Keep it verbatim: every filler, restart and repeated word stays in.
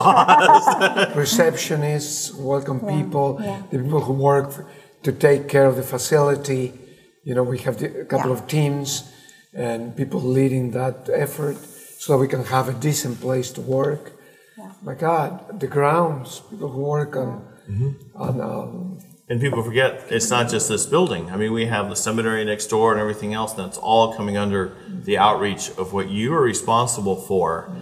Receptionists, welcome Yeah, people, yeah. the people who work f- to take care of the facility. You know, we have the, a couple Yeah. of teams and people leading that effort so that we can have a decent place to work. Yeah. My God, the grounds, people who work on, on um, And people forget, it's not just this building. I mean, we have the cemetery next door and everything else, and it's all coming under the outreach of what you are responsible for